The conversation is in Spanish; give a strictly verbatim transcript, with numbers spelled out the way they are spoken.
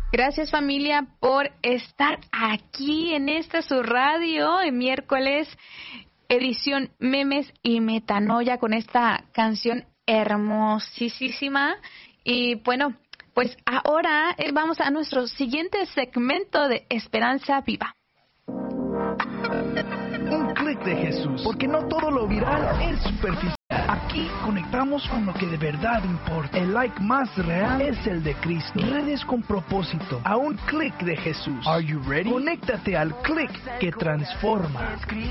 Gracias, familia, por estar aquí en esta su radio en miércoles, edición Memes y Metanoia, con esta canción hermosísima. Y bueno, pues ahora eh, vamos a nuestro siguiente segmento de Esperanza Viva. Un clic de Jesús, porque no todo lo viral es superficial. Aquí conectamos con lo que de verdad importa. El like más real es el de Cristo. Redes con propósito, a un clic de Jesús. Are you ready? Conéctate al clic que transforma.